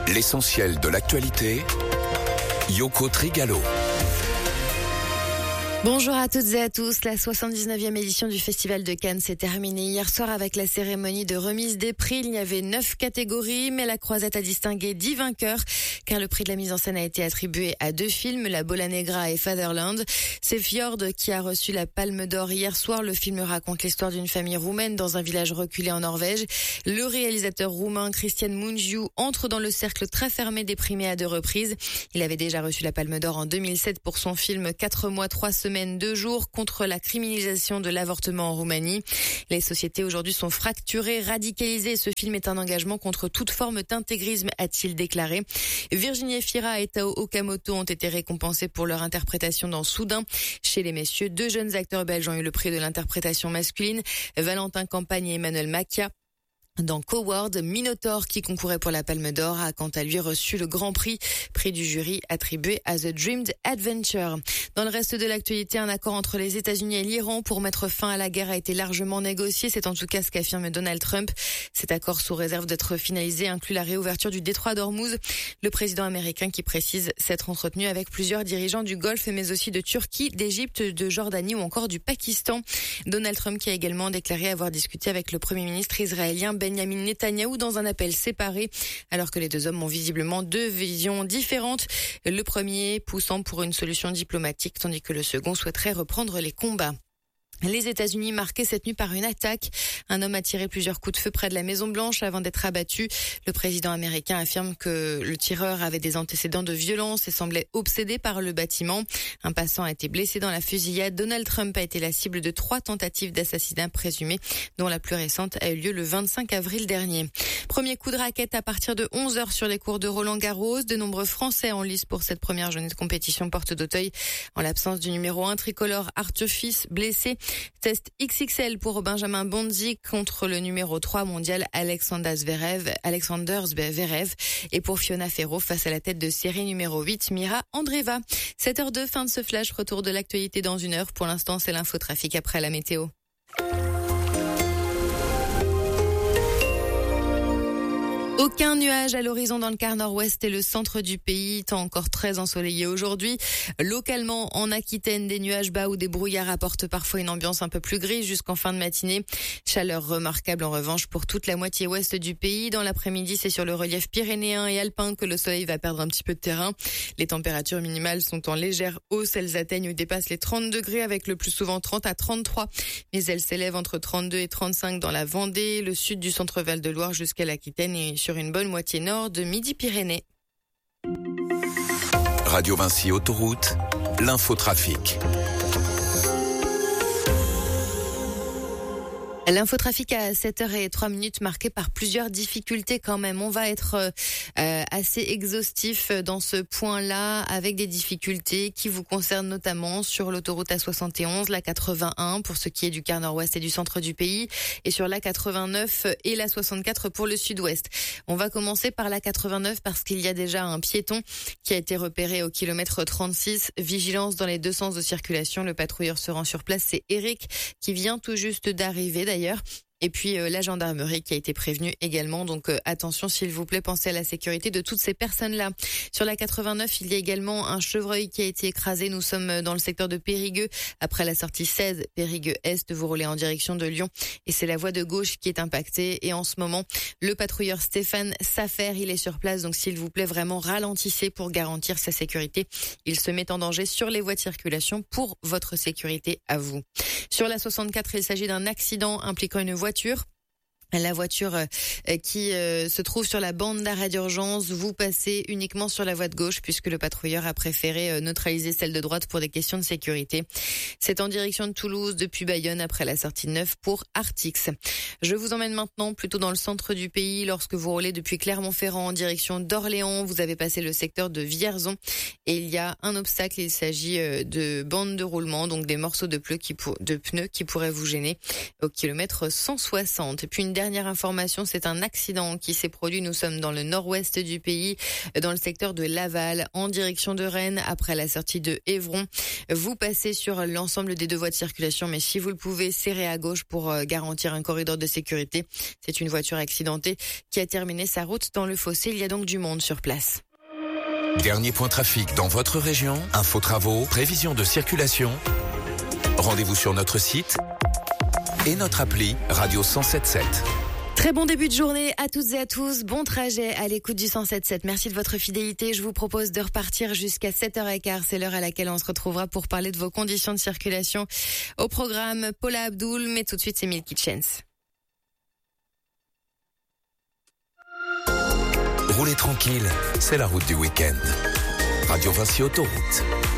L'essentiel de l'actualité, Yoko Trigalo. Bonjour à toutes et à tous. La 79e édition du Festival de Cannes s'est terminée hier soir avec la cérémonie de remise des prix. Il y avait 9 catégories, mais la Croisette a distingué 10 vainqueurs, car le prix de la mise en scène a été attribué à 2 films, La Bola Negra et Fatherland. C'est Fjord qui a reçu la Palme d'Or hier soir. Le film raconte l'histoire d'une famille roumaine dans un village reculé en Norvège. Le réalisateur roumain Cristian Mungiu entre dans le cercle très fermé des primés à 2 reprises. Il avait déjà reçu la Palme d'Or en 2007 pour son film 4 mois, 3 semaines, 2 jours contre la criminalisation de l'avortement en Roumanie. Les sociétés aujourd'hui sont fracturées, radicalisées. Ce film est un engagement contre toute forme d'intégrisme, a-t-il déclaré. Virginie Efira et Tao Okamoto ont été récompensés pour leur interprétation dans Soudain. Chez les messieurs, 2 jeunes acteurs belges ont eu le prix de l'interprétation masculine, Valentin Campagne et Emmanuel Macchia. Dans Coward, Minotaur, qui concourait pour la Palme d'Or, a quant à lui reçu le grand prix du jury attribué à The Dreamed Adventure. Dans le reste de l'actualité, un accord entre les États-Unis et l'Iran pour mettre fin à la guerre a été largement négocié. C'est en tout cas ce qu'affirme Donald Trump. Cet accord, sous réserve d'être finalisé, inclut la réouverture du détroit d'Ormuz. Le président américain qui précise s'être entretenu avec plusieurs dirigeants du Golfe, mais aussi de Turquie, d'Égypte, de Jordanie ou encore du Pakistan. Donald Trump qui a également déclaré avoir discuté avec le premier ministre israélien Benjamin Netanyahou dans un appel séparé, alors que les 2 hommes ont visiblement 2 visions différentes. Le premier poussant pour une solution diplomatique, tandis que le second souhaiterait reprendre les combats. Les États-Unis marqués cette nuit par une attaque. Un homme a tiré plusieurs coups de feu près de la Maison-Blanche avant d'être abattu. Le président américain affirme que le tireur avait des antécédents de violence et semblait obsédé par le bâtiment. Un passant a été blessé dans la fusillade. Donald Trump a été la cible de 3 tentatives d'assassinat présumées, dont la plus récente a eu lieu le 25 avril dernier. Premier coup de raquette à partir de 11h sur les cours de Roland-Garros. De nombreux Français en lice pour cette première journée de compétition porte d'Auteuil. En l'absence du numéro 1 tricolore Arthur Fils, blessé. Test XXL pour Benjamin Bonzi contre le numéro 3 mondial Alexander Zverev. Et pour Fiona Ferro face à la tête de série numéro 8 Mira Andreeva. 7h02, fin de ce flash. Retour de l'actualité dans 1 heure. Pour l'instant, c'est l'infotrafic après la météo. Aucun nuage à l'horizon dans le quart nord-ouest et le centre du pays, temps encore très ensoleillé aujourd'hui. Localement, en Aquitaine, des nuages bas ou des brouillards apportent parfois une ambiance un peu plus grise jusqu'en fin de matinée. Chaleur remarquable en revanche pour toute la moitié ouest du pays. Dans l'après-midi, c'est sur le relief pyrénéen et alpin que le soleil va perdre un petit peu de terrain. Les températures minimales sont en légère hausse. Elles atteignent ou dépassent les 30 degrés avec le plus souvent 30 à 33. Mais elles s'élèvent entre 32 et 35 dans la Vendée, le sud du centre Val-de-Loire jusqu'à l'Aquitaine et sur une bonne moitié nord de Midi-Pyrénées. Radio Vinci Autoroute, l'infotrafic. L'infotrafic à 7h03 marqué par plusieurs difficultés quand même. On va être assez exhaustif dans ce point-là avec des difficultés qui vous concernent notamment sur l'autoroute A71, la 81 pour ce qui est du quart nord-ouest et du centre du pays et sur la 89 et la 64 pour le sud-ouest. On va commencer par la 89 parce qu'il y a déjà un piéton qui a été repéré au kilomètre 36. Vigilance dans les 2 sens de circulation. Le patrouilleur se rend sur place. C'est Eric qui vient tout juste d'arriver d'ailleurs. Et puis la gendarmerie qui a été prévenue également. Donc attention s'il vous plaît, pensez à la sécurité de toutes ces personnes-là. Sur la 89, il y a également un chevreuil qui a été écrasé. Nous sommes dans le secteur de Périgueux. Après la sortie 16, Périgueux-Est, vous roulez en direction de Lyon. Et c'est la voie de gauche qui est impactée. Et en ce moment, le patrouilleur Stéphane Safer, il est sur place. Donc s'il vous plaît, vraiment ralentissez pour garantir sa sécurité. Il se met en danger sur les voies de circulation pour votre sécurité à vous. Sur la 64, il s'agit d'un accident impliquant une voiture. La voiture qui se trouve sur la bande d'arrêt d'urgence, vous passez uniquement sur la voie de gauche puisque le patrouilleur a préféré neutraliser celle de droite pour des questions de sécurité. C'est en direction de Toulouse depuis Bayonne après la sortie 9 pour Artix. Je vous emmène maintenant plutôt dans le centre du pays. Lorsque vous roulez depuis Clermont-Ferrand en direction d'Orléans, vous avez passé le secteur de Vierzon et il y a un obstacle. Il s'agit de bandes de roulement, donc des morceaux de pneus qui pourraient vous gêner au kilomètre 160. Et puis une dernière information, c'est un accident qui s'est produit. Nous sommes dans le nord-ouest du pays, dans le secteur de Laval, en direction de Rennes, après la sortie de Évron. Vous passez sur l'ensemble des deux voies de circulation, mais si vous le pouvez, serrez à gauche pour garantir un corridor de sécurité. C'est une voiture accidentée qui a terminé sa route dans le fossé. Il y a donc du monde sur place. Dernier point trafic dans votre région, info travaux, prévision de circulation. Rendez-vous sur notre site et notre appli Radio 107.7. Très bon début de journée à toutes et à tous. Bon trajet à l'écoute du 107.7. Merci de votre fidélité. Je vous propose de repartir jusqu'à 7h15. C'est l'heure à laquelle on se retrouvera pour parler de vos conditions de circulation. Au programme, Paula Abdul, mais tout de suite, c'est Milky Chance. Roulez tranquille, c'est la route du week-end. Radio Vinci Autoroute.